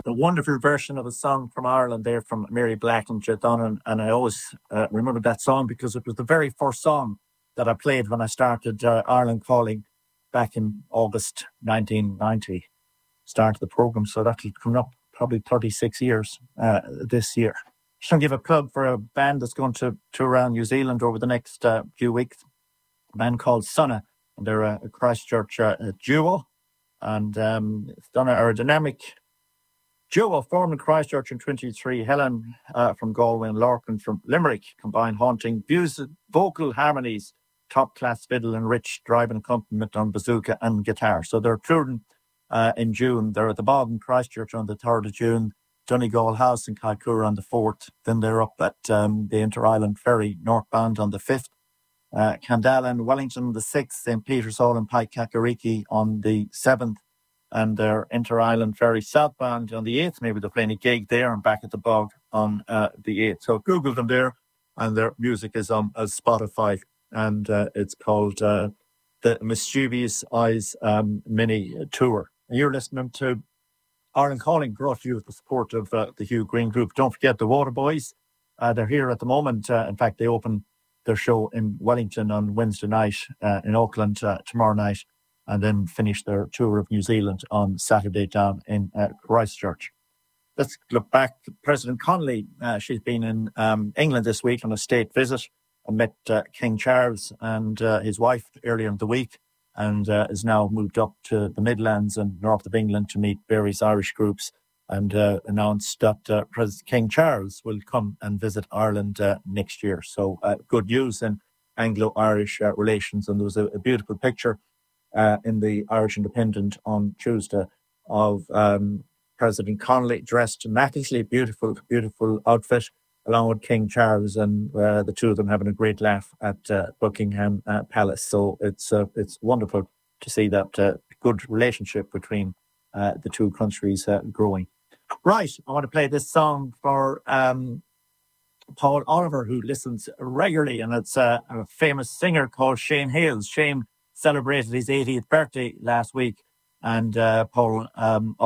a wonderful version of a song from Ireland there from Mary Black and Joe Donnan. And I always remember that song because it was the very first song that I played when I started Ireland Calling back in August 1990. Started the programme, so that'll come up probably 36 years this year. Just going to give a plug for a band that's going to tour around New Zealand over the next few weeks. A band called Sunna, and they're a Christchurch duo. And it's done an aerodynamic duo formed in Christchurch in 23. Helen from Galway and Larkin from Limerick combine haunting vocal harmonies, top-class fiddle and rich driving accompaniment on bazooka and guitar. So they're touring in June. They're at the Bog in Christchurch on the 3rd of June, Donegal House in Kaikoura on the 4th. Then they're up at the Inter-Island Ferry northbound on the 5th. Candala and Wellington on the 6th, St. Peter's Hall and Pike Kakariki on the 7th, and their Inter-Island Ferry southbound on the 8th. Maybe they're playing a gig there and back at the Bog on the 8th. So Google them there, and their music is on Spotify, and it's called the Mischievous Eyes Mini Tour. And you're listening to Ireland Calling, brought to you with the support of the Hugh Green Group. Don't forget the Waterboys. They're here at the moment. In fact, they open their show in Wellington on Wednesday night, in Auckland tomorrow night, and then finish their tour of New Zealand on Saturday down in Christchurch. Let's look back. President Connolly, she's been in England this week on a state visit and met King Charles and his wife earlier in the week, and is now moved up to the Midlands and north of England to meet various Irish groups, and announced that President King Charles will come and visit Ireland next year. So good news in Anglo-Irish relations. And there was a beautiful picture in the Irish Independent on Tuesday of President Connolly dressed immaculately, beautiful outfit, along with King Charles, and the two of them having a great laugh at Buckingham Palace. So it's wonderful to see that good relationship between the two countries growing. Right, I want to play this song for Paul Oliver, who listens regularly, and it's a famous singer called Shane Hales. Shane celebrated his 80th birthday last week, and Paul